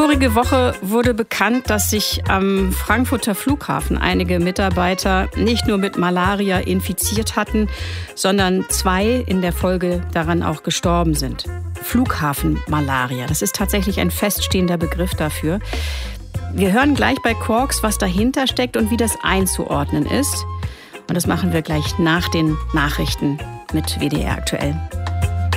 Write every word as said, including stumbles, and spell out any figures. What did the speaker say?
Vorige Woche wurde bekannt, dass sich am Frankfurter Flughafen einige Mitarbeiter nicht nur mit Malaria infiziert hatten, sondern zwei in der Folge daran auch gestorben sind. Flughafenmalaria, das ist tatsächlich ein feststehender Begriff dafür. Wir hören gleich bei Quarks, was dahinter steckt und wie das einzuordnen ist. Und das machen wir gleich nach den Nachrichten mit W D R aktuell.